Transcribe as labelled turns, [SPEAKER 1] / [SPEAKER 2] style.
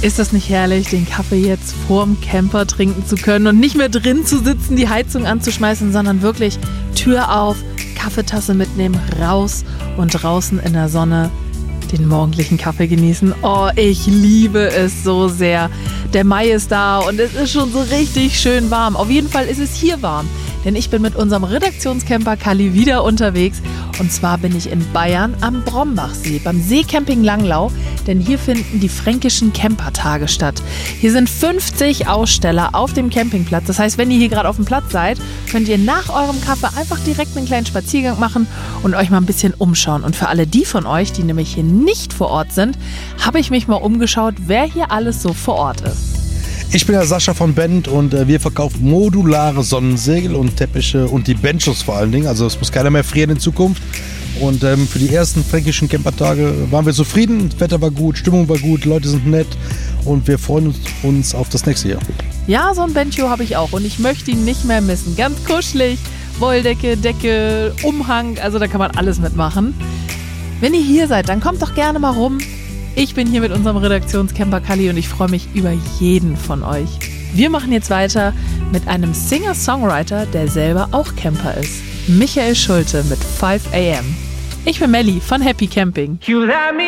[SPEAKER 1] Ist das nicht herrlich, den Kaffee jetzt vorm Camper trinken zu können und nicht mehr drin zu sitzen, die Heizung anzuschmeißen, sondern wirklich Tür auf, Kaffeetasse mitnehmen, raus und draußen in der Sonne den morgendlichen Kaffee genießen. Oh, ich liebe es so sehr. Der Mai ist da und es ist schon so richtig schön warm. Auf jeden Fall ist es hier warm, denn ich bin mit unserem Redaktionscamper Kalli wieder unterwegs. Und zwar bin ich in Bayern am Brombachsee, beim Seecamping Langlau, denn hier finden die fränkischen Campertage statt. Hier sind 50 Aussteller auf dem Campingplatz. Das heißt, wenn ihr hier gerade auf dem Platz seid, könnt ihr nach eurem Kaffee einfach direkt einen kleinen Spaziergang machen und euch mal ein bisschen umschauen. Und für alle die von euch, die nämlich hier nicht vor Ort sind, habe ich mich mal umgeschaut, wer hier alles so vor Ort ist.
[SPEAKER 2] Ich bin der Sascha von Bend und wir verkaufen modulare Sonnensegel und Teppiche und die Benchos vor allen Dingen. Also es muss keiner mehr frieren in Zukunft. Und für die ersten fränkischen Campertage waren wir zufrieden. Das Wetter war gut, Stimmung war gut, Leute sind nett und wir freuen uns auf das nächste Jahr.
[SPEAKER 1] Ja, so ein Bencho habe ich auch und ich möchte ihn nicht mehr missen. Ganz kuschelig, Wolldecke, Decke, Umhang, also da kann man alles mitmachen. Wenn ihr hier seid, dann kommt doch gerne mal rum. Ich bin hier mit unserem Redaktionscamper Kalli und ich freue mich über jeden von euch. Wir machen jetzt weiter mit einem Singer-Songwriter, der selber auch Camper ist. Michael Schulte mit 5 AM. Ich bin Melli von Happy Camping.